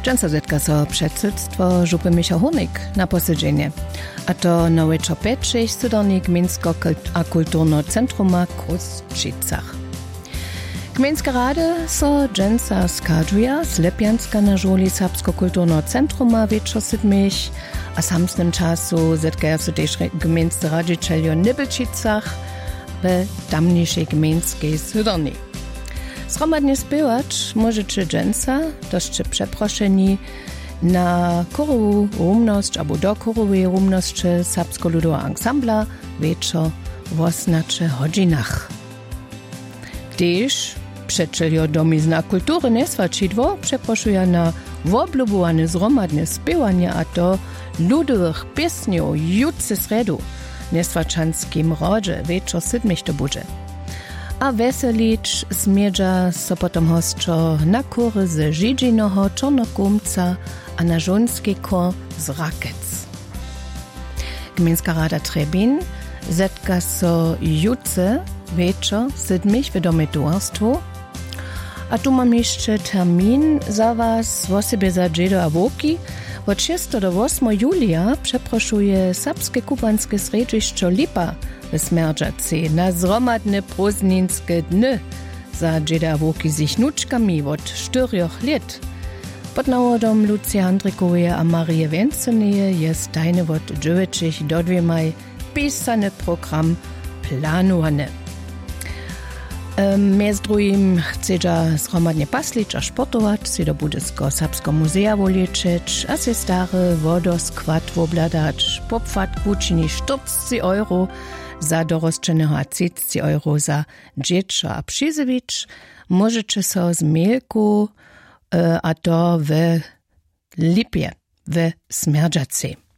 Dżęca zetka so předsydstwo župy Michał Honik na posiedzenie. A to na wieczor 5-6 sydornik Gminsko a kulturno centruma Kruščicach. Gminska rade so dżęca skadżuja z Lepianska na żoli Serbsko kulturno centruma wieczor 7, a samsnym czasu zetkaja so też gminscy radzicieljo Nibelčicach w tamniejszej gminskiej sydorni. Zhromadnie spěwać możecie dżęca, doście przeproszeni na chorową rumnosć albo do chorowej rumnosci Serbsko-ludowa ansambla wieczor w 18 godzinach. Też przeczeljo domizna kultury Nesvačidło przeproszuje na woblubowane zhromadne spěwanie a to ludowych piesniów jutce sredu w Nesvačanskim rodzie wieczor 7 to bude. A weselić zmiedza so potom hostčo na kury z Židžinoho Čornokumca a na žonski kor z Rakec. Gminska rada Trebin zetka so jutce wieczor 7 w domie Duarstwu. A tu mam jeszcze termin za was w osobie za Dżedo a Woki. Od 6 do 8 julia przeproszuje serbskie kubanskie središćo Lipa w Smerdžaci na zromadne prózdninske dny za Dżeda Woki z ich nuczkami od 4 lat. Pod nawodom Lucja Andrikowie a Marie Wenceneje jest tajny od 9 do 2 pisany program planowany. Między drugim chcedza zhromadnie paslić a sportować, si do Budysko Serbsko muzea woleczyć, a si stary wodoskład wobladać, popfat wuczyni 40 euro za dorosczenego a 30 euro za dziecko a przyzywić. Możecie so z Mielku a to w Lipie, w Smerdžaci.